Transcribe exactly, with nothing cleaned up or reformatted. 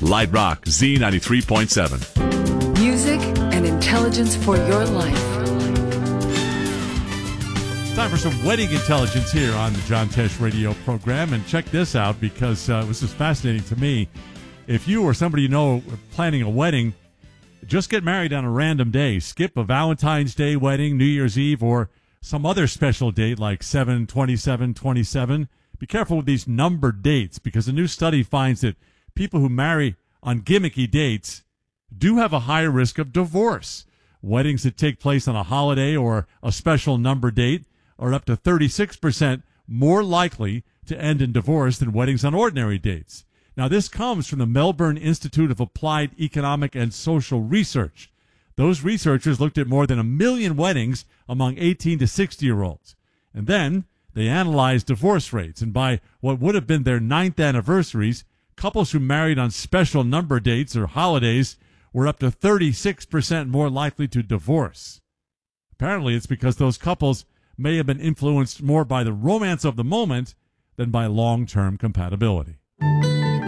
Light Rock Z ninety-three point seven. Music and intelligence for your life. Time for some wedding intelligence here on the John Tesh radio program. And check this out, because uh, this is fascinating to me. If you or somebody you know are planning a wedding, just get married on a random day. Skip a Valentine's Day wedding, New Year's Eve, or some other special date like seven twenty-seven twenty-seven. Be careful with these numbered dates, because a new study finds that people who marry on gimmicky dates do have a higher risk of divorce. Weddings that take place on a holiday or a special number date are up to thirty-six percent more likely to end in divorce than weddings on ordinary dates. Now, this comes from the Melbourne Institute of Applied Economic and Social Research. Those researchers looked at more than a million weddings among eighteen to sixty-year-olds. And then they analyzed divorce rates. And by what would have been their ninth anniversaries, couples who married on special number dates or holidays were up to thirty-six percent more likely to divorce. Apparently, it's because those couples may have been influenced more by the romance of the moment than by long-term compatibility.